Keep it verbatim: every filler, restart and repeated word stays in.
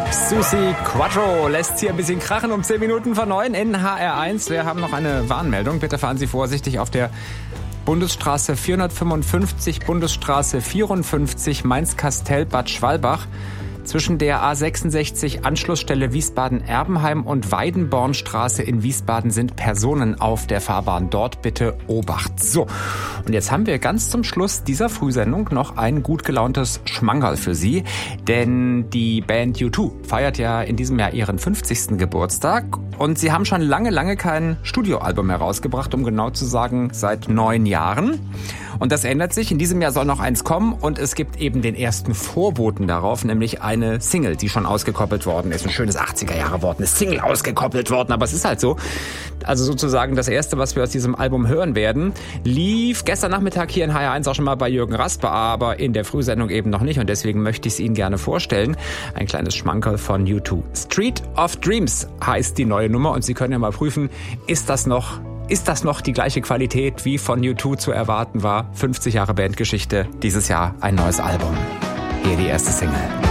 Susi Quattro lässt hier ein bisschen krachen um zehn Minuten vor neun in H R eins. Wir haben noch eine Warnmeldung. Bitte fahren Sie vorsichtig auf der Bundesstraße vierhundertfünfundfünfzig, Bundesstraße vierundfünfzig, Mainz-Kastell-Bad Schwalbach. Zwischen der A sechsundsechzig Anschlussstelle Wiesbaden-Erbenheim und Weidenbornstraße in Wiesbaden sind Personen auf der Fahrbahn. Dort bitte Obacht. So, und jetzt haben wir ganz zum Schluss dieser Frühsendung noch ein gut gelauntes Schmankerl für Sie. Denn die Band U zwei feiert ja in diesem Jahr ihren fünfzigsten Geburtstag. Und sie haben schon lange, lange kein Studioalbum herausgebracht, um genau zu sagen, seit neun Jahren. Und das ändert sich. In diesem Jahr soll noch eins kommen und es gibt eben den ersten Vorboten darauf, nämlich eine Single, die schon ausgekoppelt worden ist. Ein schönes achtziger-Jahre-Wort, eine Single ausgekoppelt worden, aber es ist halt so. Also sozusagen das Erste, was wir aus diesem Album hören werden, lief gestern Nachmittag hier in H R eins auch schon mal bei Jürgen Rasper, aber in der Frühsendung eben noch nicht und deswegen möchte ich es Ihnen gerne vorstellen. Ein kleines Schmankerl von U zwei. Street of Dreams heißt die neue Nummer und Sie können ja mal prüfen, ist das noch Ist das noch die gleiche Qualität, wie von U zwei zu erwarten war? fünfzig Jahre Bandgeschichte, dieses Jahr ein neues Album. Hier die erste Single.